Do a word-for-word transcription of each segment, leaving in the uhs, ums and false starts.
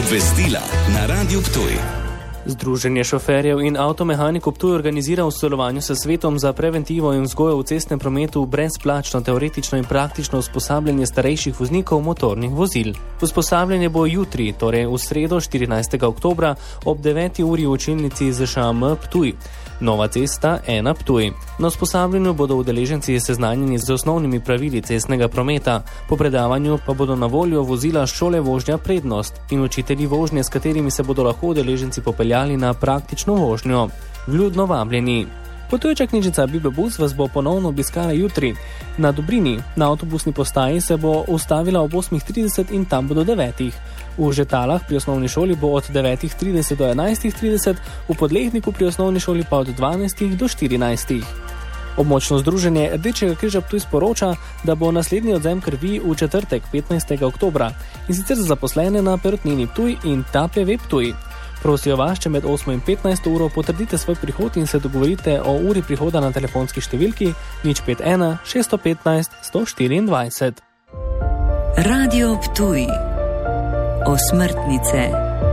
Obvestila na Radiu Ptuj. Združenje šoferjev in avtomehanikov Ptuj organizira v sodelovanju s Svetom za preventivo in vzgojo v cestnem prometu brezplačno teoretično in praktično usposabljanje starejših voznikov motornih vozil. Usposabljanje bo jutri, torej v sredo štirinajstega oktobra ob deveti uri v učilnici Z Š M Ptuj. Nova cesta ena Ptuj. Na usposabljanju bodo udeleženci seznanjeni z osnovnimi pravili cestnega prometa. Po predavanju pa bodo na voljo vozila šole vožnja prednost in učitelji vožnje, s katerimi se bodo lahko udeleženci popeljali na praktično vožnjo. Vljudno vabljeni. Potujoča knjižnica Bibliobus vas bo ponovno obiskala jutri. Na Dobrini, na avtobusni postaji, se bo ustavila ob osmih trideset in tam bo do devetih. V Žetalah pri osnovni šoli bo od devetih trideset do enajstih trideset, v Podlehniku pri osnovni šoli pa od dvanajstih do štirinajstih. Območno združenje Rdečega križa Ptuj sporoča, da bo naslednji odzem krvi v četrtek petnajstega oktobra in sicer za zaposlene na Perutnini Ptuj in T A P V Ptuj. Prosijo vas, če med osmo in petnajsto uro potrdite svoj prihod in se dogovorite o uri prihoda na telefonski številki nič pet ena šeststo petnajst sto štiriindvajset. Radio Ptuj. Osmrtnice.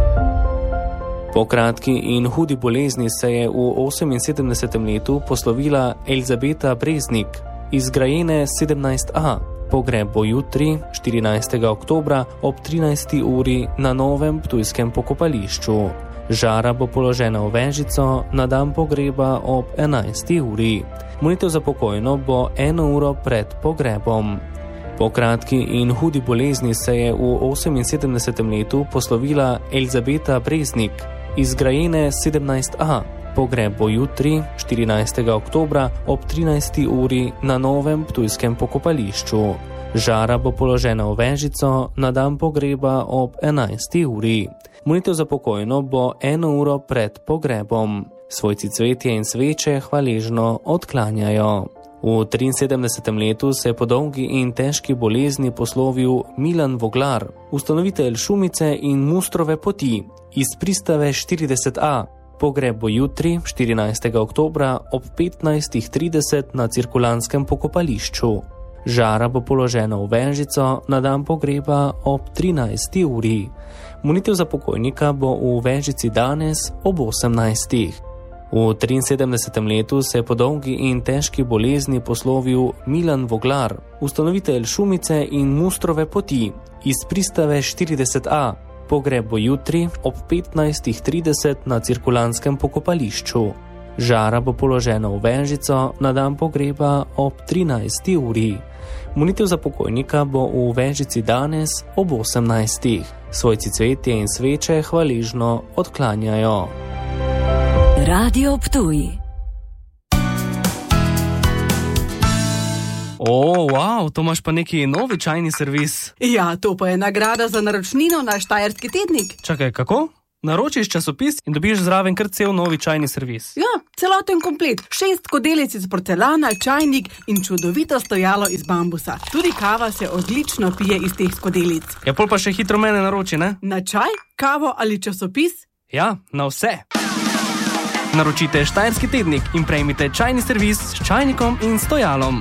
Po kratki in hudi bolezni se je v oseminsedemdesetem letu poslovila Elizabeta Breznik iz Grajene sedemnajst A. Pogreb bo jutri, štirinajstega oktobra ob trinajsti uri na novem ptujskem pokopališču. Žara bo položena v vežico, na dan pogreba ob enajsti uri. Molitev za pokojno bo eno uro pred pogrebom. Po kratki in hudi bolezni se je v oseminsedemdesetem letu poslovila Elizabeta Breznik iz Grajene sedemnajst A. Pogreb bo jutri, štirinajstega oktobra ob trinajsti uri na novem ptujskem pokopališču. Žara bo položena v vežico, na dan pogreba ob enajsti uri. Molitev za pokojno bo eno uro pred pogrebom. Svojci cvetje in sveče hvaležno odklanjajo. V triinsedemdesetem letu se je po dolgi in težki bolezni poslovil Milan Voglar, ustanovitelj Šumice in Mustrove poti iz pristave štirideset A. Pogreb bo jutri, štirinajstega oktobra ob petnajstih trideset na cirkulanskem pokopališču. Žara bo položena v vežico, na dan pogreba ob trinajsti uri. Molitev za pokojnika bo v vežici danes ob osemnajstih. V triinsedemdesetem letu se je po dolgi in težki bolezni poslovil Milan Voglar, ustanovitelj Šumice in Mustrove poti iz pristave štirideset A. Pogreb bo jutri ob petnajstih trideset na cirkulanskem pokopališču. Žara bo položena v vežico, na dan pogreba ob trinajsti uri. Molitev za pokojnika bo v vežici danes ob osemnajstih. Svojci cvetje in sveče hvaležno odklanjajo. Radio Ptuj. O, wow, to imaš pa neki novi čajni servis. Ja, to pa je nagrada za naročnino na Štajerski tednik. Čakaj, kako? Naročiš časopis in dobiš zraven kar cel novi čajni servis. Ja, celoten komplet. Šest skodelic iz porcelana, čajnik in čudovito stojalo iz bambusa. Tudi kava se odlično pije iz teh skodelic. Ja, pol pa še hitro mene naroči, ne? Na čaj, kavo ali časopis? Ja, na vse. Naročite Štajerski tednik in prejmite čajni servis s čajnikom in stojalom.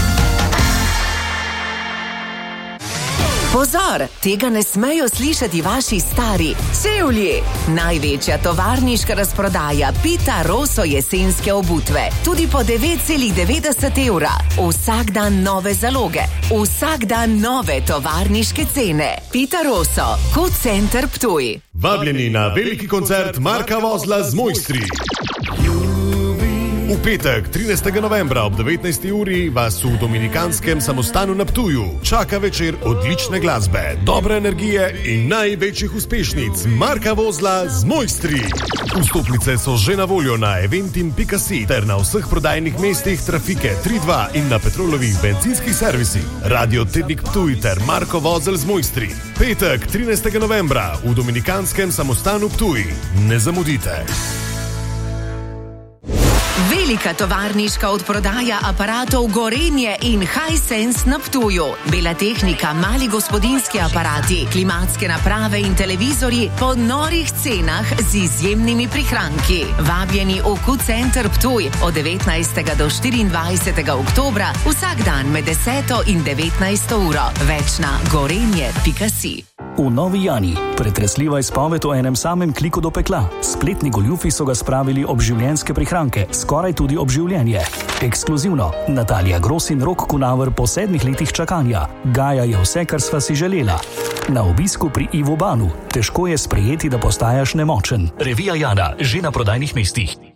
Pozor, tega ne smejo slišati vaši stari. Čevlji! Največja tovarniška razprodaja Pita Rosso jesenske obutve. Tudi po devet celih devetdeset evra. Vsak dan nove zaloge. Vsak dan nove tovarniške cene. Pita Rosso, Q Center Ptuj. Vabljeni na veliki koncert Marka Vozla z Mojstri. V petek, trinajstega novembra ob devetnajsti uri vas v Dominikanskem samostanu na Ptuju čaka večer odlične glasbe, dobre energije in največjih uspešnic Marka Vozla z Mojstri. Vstopnice so že na voljo na eventim pika si ter na vseh prodajnih mestih Trafike tri dva in na Petrolovih bencinskih servisih. Radio Tednik Ptuj ter Marko Vozel z Mojstri. Petek, trinajstega novembra v Dominikanskem samostanu Ptuj. Ne zamudite. Velika tovarniška odprodaja aparatov Gorenje in Hisense na Ptuju. Bela tehnika, mali gospodinjski aparati, klimatske naprave in televizorji po norih cenah z izjemnimi prihranki. Vabljeni v Q Center Ptuj od devetnajstega do štiriindvajsetega oktobra vsak dan med deseto in devetnajsto uro. Več na gorenje pika si. V Novi Jani pretresljiva izpoved o enem samem kliku do pekla. Spletni goljufi so ga spravili ob življenjske prihranke, skoraj tudi ob življenje. Ekskluzivno, Natalija Gros in Rok Kunaver po sedmih letih čakanja. Gaja je vse, kar sva si želela. Na obisku pri Ivo Banu. Težko je sprejeti, da postajaš nemočen. Revija Jana, že na prodajnih mestih.